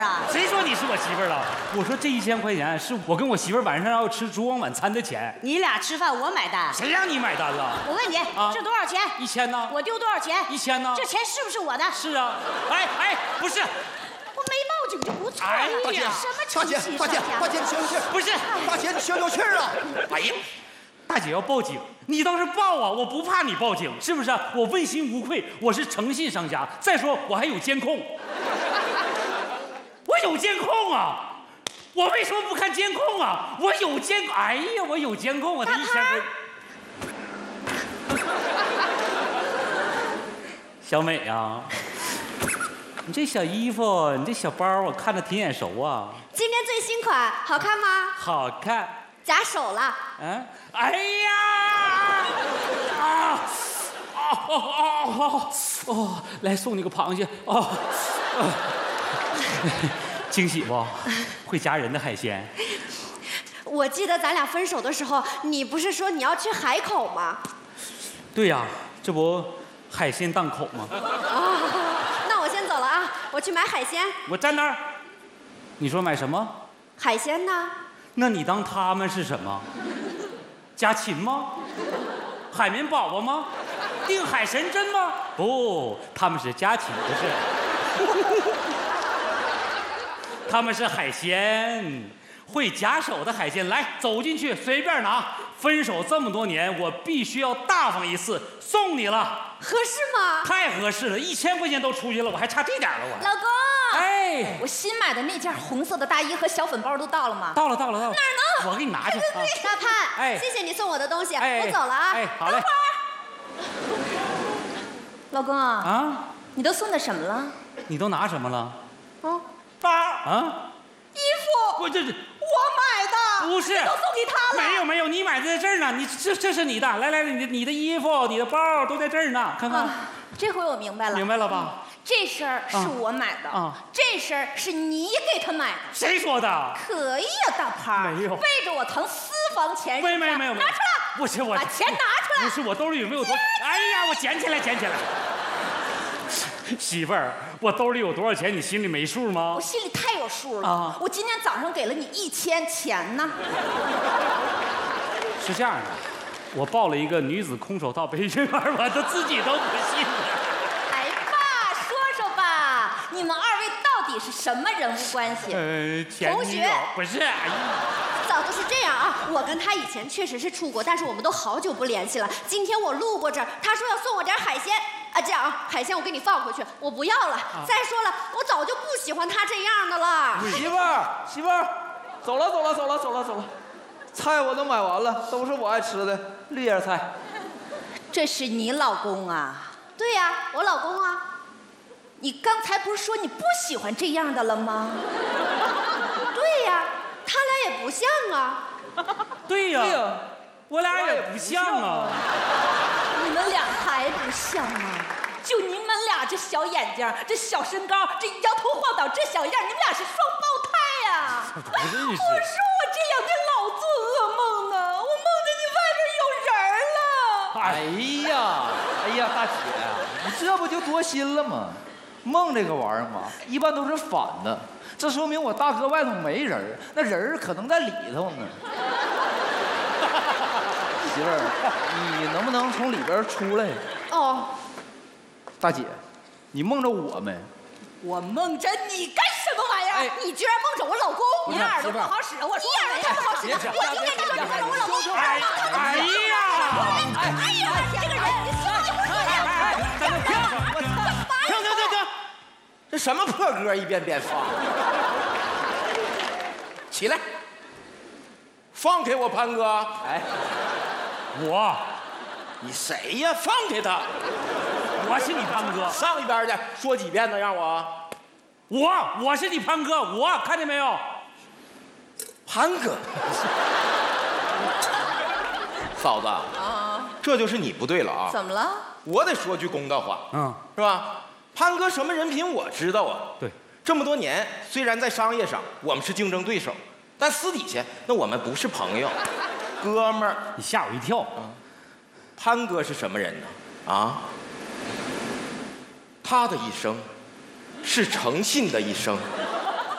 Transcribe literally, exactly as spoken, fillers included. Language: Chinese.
啊？ 谁说你是我媳妇儿了？我说这一千块钱是我跟我媳妇儿晚上要吃烛光晚餐的钱。 你俩吃饭我买单。 谁让你买单了？ 我问你，啊、这多少钱？ 一千呢？ 我丢多少钱？ 一千呢？ 这钱是不是我的？ 是啊。哎哎，不是。 我没报警就不错了。 哎呀，什么大姐，大姐，大姐，你消消气儿。 不是， 大姐，你消消气儿啊！ 哎呀，大姐要报警，你倒是报啊！我不怕你报警，是不是？我问心无愧，我是诚信商家。再说我还有监控，我有监控啊！我为什么不看监控啊？我有监，哎呀，我有监控啊！这一千块。小美啊。 你这小衣服，你这小包，我看着挺眼熟啊。 今天最新款，好看吗？ 好看。 夹手了。 嗯。哎呀！啊！哦哦哦哦哦！来送你个螃蟹哦。惊喜不？会夹人的海鲜。 我记得咱俩分手的时候，你不是说你要去海口吗？ 对呀，这不海鲜档口吗？ 啊。 我先走了啊，我去买海鲜。 我站那儿。你说买什么？ 海鲜呢？ 那你当他们是什么？家禽吗？海绵宝宝吗？定海神针吗？不，他们是家禽，不是。他们是海鲜，会夹手的海鲜。来，走进去，随便拿。分手这么多年，我必须要大方一次，送你了。 合适吗？ 太合适了，一千块钱都出去了，我还差这点了，我。 老公， 哎， 我新买的那件红色的大衣和小粉包都到了吗？ 到了，到了，到了。 哪儿呢？我给你拿去。 啊、大盼， 哎， 谢谢你送我的东西， 哎、 我走了啊。 哎，好嘞。 等会儿。老公啊， 啊， 你都送的什么了？ 你都拿什么了？ 啊，包啊， 衣服。 我这是我买的， 不是都送给他了。 没有没有，你买的在这儿呢，你这这是你的，来来，你的你的衣服、你的包都在这儿呢，看看。啊这回我明白了， 明白了吧？ 这身儿是我买的， 啊， 这身儿是你给他买的。 谁说的？ 可以呀，大潘。 没有， 背着我藏私房钱。 没没没有， 拿出来！ 不是我， 把钱拿出来！ 不是我兜里有没有多？哎呀，我捡起来，捡起来。媳妇儿，我兜里有多少钱，你心里没数吗？ 我心里太有数了。 啊， 我今天早上给了你一千钱呢。 是这样的。 我报了一个女子空手道培训班，我都自己都不信了。 来吧，说说吧，你们二位到底是什么人物关系？ 呃，前同学不是。哎呀， 早就是这样啊！我跟他以前确实是处过，但是我们都好久不联系了。今天我路过这儿，他说要送我点海鲜啊，这样啊，海鲜我给你放回去，我不要了。啊、再说了，我早就不喜欢他这样的了。 媳妇儿，媳妇儿，走了，走了，走了，走了，走了。 菜我都买完了，都是我爱吃的绿叶菜。 这是你老公啊？ 对呀、啊，我老公啊。 你刚才不是说你不喜欢这样的了吗？ 对呀、啊，他俩也不像啊。 对呀、啊，我俩也不像啊。 你们俩还不像吗？就你们俩这小眼睛，这小身高，这摇头晃脑，这小样，你们俩是双胞胎呀！ 不认识。 我说我这两天老做噩梦呢，我梦着你外边有人了。 哎呀，哎呀，大姐，你这不就多心了吗？梦这个玩意儿嘛，一般都是反的，这说明我大哥外头没人，那人可能在里头呢。媳妇儿，你能不能从里边出来？ 哦。 大姐，你梦着我没？ 我梦着你干什么玩意儿？ 哎、你居然梦着我老公？ 你耳朵不好使，我你耳朵太不好使了！我就跟你说，你梦着我老公。 哎呀！哎呀！ 哎呀！这个人，你说你不说呀？停停停停！ 这什么破歌一遍遍放？起来，放开我潘哥！哎， 我， 你谁呀？放开他！ 我是你潘哥， 上一边去，说几遍呢？让我， 我我是你潘哥，我看见没有？ 潘哥，嫂子啊，这就是你不对了啊！ 怎么了？ 我得说句公道话， 嗯， 是吧？潘哥什么人品我知道啊。 对， 这么多年，虽然在商业上我们是竞争对手，但私底下那我们不是朋友，哥们儿。 你吓我一跳。 嗯，潘哥是什么人呢？啊？ 他的一生，是诚信的一生。